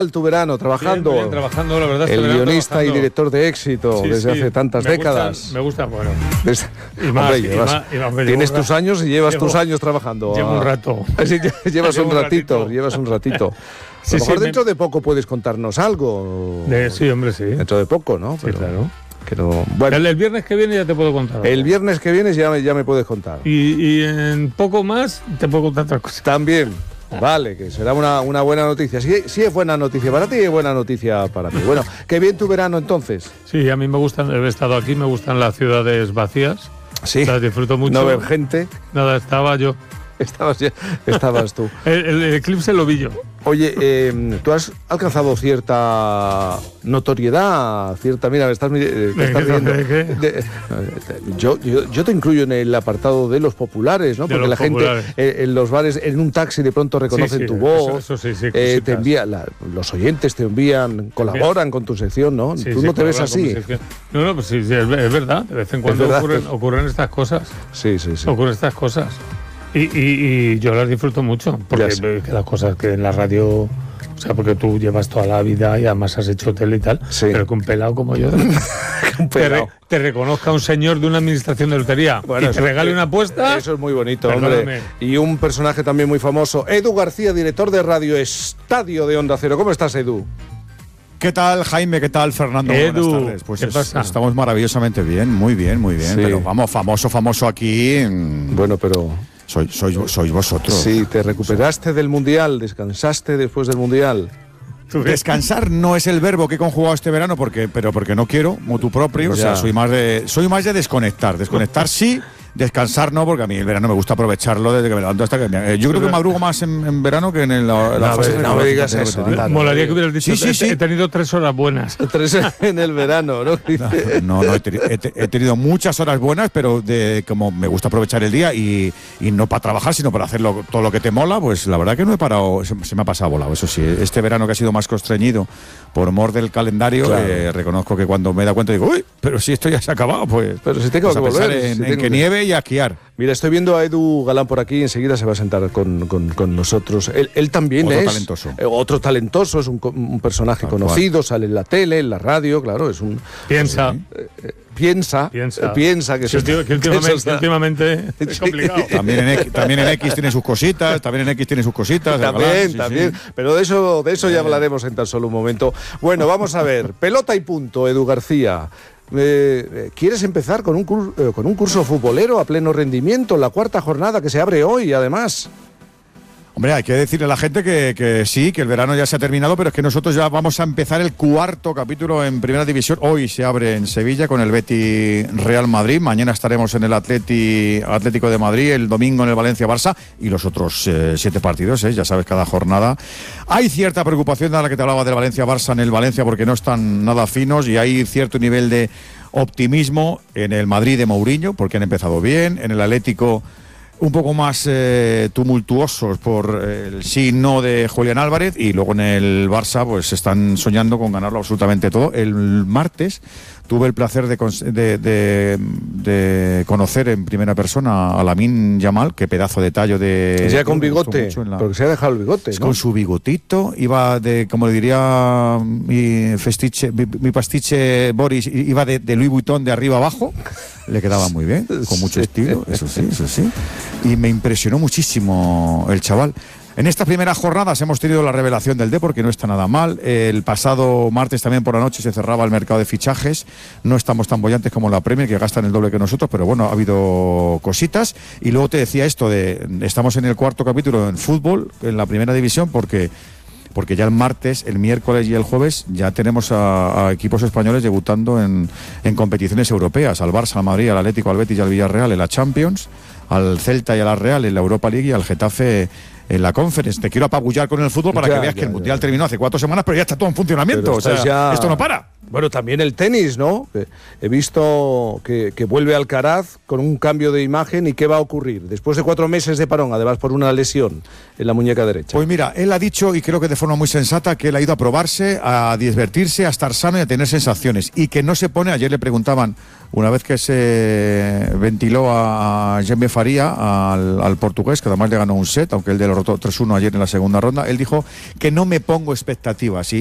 tu verano? ¿Trabajando? Bien, trabajando, la verdad. El guionista trabajando. y director de éxito desde hace tantas décadas. Me gusta, bueno. Y más, tienes tus años y llevas tus años trabajando. Llevo un rato. Sí, llevas un ratito. A lo mejor dentro de poco puedes contarnos algo. Sí, hombre, sí. Dentro de poco, ¿no? Pero, sí, claro. Bueno, el viernes que viene ya te puedo contar. El viernes que viene ya me puedes contar. Y en poco más te puedo contar otras cosas. También. Vale, que será una buena noticia. Sí es buena noticia para ti y es buena noticia para mí. Bueno, qué bien tu verano entonces. Sí, a mí me gustan, he estado aquí, me gustan las ciudades vacías. Sí. Las disfruto mucho. No ver gente. Nada, estaba yo. Estabas tú. el eclipse lo vi yo. Oye, tú has alcanzado cierta notoriedad, mira, me estás viendo. Yo te incluyo en el apartado de los populares, ¿no? Porque la gente en los bares, en un taxi de pronto reconocen tu voz. Eso sí, te envía, los oyentes te envían, colaboran con tu sección, ¿no? Tú no te ves así. No, pues sí, es verdad. De vez en cuando ocurren estas cosas. Sí. Ocurren estas cosas. Y yo las disfruto mucho, porque que las cosas que en la radio, o sea, porque tú llevas toda la vida y además has hecho tele y tal, pero que un pelado como yo te reconozca un señor de una administración de lotería y te regale una apuesta. Eso es muy bonito, hombre. Y un personaje también muy famoso, Edu García, director de Radio Estadio de Onda Cero. ¿Cómo estás, Edu? ¿Qué tal, Jaime? ¿Qué tal, Fernando? Edu, buenas tardes. Pues ¿qué pasa? Estamos maravillosamente bien, muy bien. Sí. Pero vamos, famoso aquí. Bueno, pero... Sois vosotros. Sí, te recuperaste del Mundial, descansaste después del Mundial. Descansar no es el verbo que he conjugado este verano, pero porque no quiero, motu propio. O sea, soy más de desconectar. Desconectar sí. Descansar no, porque a mí el verano me gusta aprovecharlo desde que me levanto hasta que... Yo creo que madrugo más en verano que en la fase de... No me digas eso. Molaría que hubieras dicho, sí. He tenido 3 horas buenas. 3 en el verano, ¿no? No, he tenido muchas horas buenas, pero como me gusta aprovechar el día y no para trabajar, sino para hacer todo lo que te mola, pues la verdad que no he parado, se me ha pasado volado, eso sí. Este verano que ha sido más constreñido por mor del calendario, reconozco que cuando me da cuenta digo, uy, pero si esto ya se ha acabado, pues... Pero si tengo que volver. En que nieve y a esquiar. Mira, estoy viendo a Edu Galán por aquí, enseguida se va a sentar con nosotros. Él también otro talentoso, es un personaje conocido, sale en la tele, en la radio, claro, es un... Piensa que últimamente es complicado. También en X tiene sus cositas, También, pero de eso ya hablaremos en tan solo un momento. Bueno, vamos a ver, pelota y punto, Edu García. ¿Quieres empezar con un curso futbolero a pleno rendimiento, la 4ª jornada que se abre hoy, además? Hombre, hay que decirle a la gente que sí, que el verano ya se ha terminado, pero es que nosotros ya vamos a empezar el 4º capítulo en Primera División. Hoy se abre en Sevilla con el Betis Real Madrid, mañana estaremos en el Atlético de Madrid, el domingo en el Valencia Barça y los otros 7 partidos, ya sabes, cada jornada. Hay cierta preocupación a la que te hablaba del Valencia Barça en el Valencia porque no están nada finos y hay cierto nivel de optimismo en el Madrid de Mourinho porque han empezado bien, en el Atlético un poco más tumultuosos por el sí y no de Julián Álvarez y luego en el Barça pues están soñando con ganarlo absolutamente todo. El martes tuve el placer de conocer en primera persona a Lamine Yamal, qué pedazo de tallo de... Ya con bigote, porque se ha dejado el bigote, ¿no? Con su bigotito, iba de, como le diría mi pastiche Boris, iba de Louis Vuitton de arriba abajo, le quedaba muy bien, con mucho estilo, eso sí. Y me impresionó muchísimo el chaval. En estas primeras jornadas hemos tenido la revelación del Depor, que no está nada mal. El pasado martes también por la noche se cerraba el mercado de fichajes. No estamos tan bollantes como la Premier, que gastan el doble que nosotros, pero bueno, ha habido cositas. Y luego te decía esto de, estamos en el 4º capítulo en fútbol, en la Primera División, porque ya el martes, el miércoles y el jueves ya tenemos a equipos españoles debutando en competiciones europeas, al Barça, al Madrid, al Atlético, al Betis y al Villarreal en la Champions, al Celta y a la Real en la Europa League y al Getafe en la Conference. Te quiero apabullar con el fútbol para que veas que el Mundial terminó hace 4 semanas, pero ya está todo en funcionamiento. Esto no para. Bueno, también el tenis, ¿no? He visto que vuelve Alcaraz con un cambio de imagen. ¿Y qué va a ocurrir? Después de 4 meses de parón, además por una lesión en la muñeca derecha. Pues mira, él ha dicho, y creo que de forma muy sensata, que él ha ido a probarse, a divertirse, a estar sano y a tener sensaciones. Y que no se pone, ayer le preguntaban, una vez que se ventiló a Jaime Faría, al portugués, que además le ganó un set, aunque él derrotó 3-1 ayer en la segunda ronda, él dijo que no me pongo expectativas.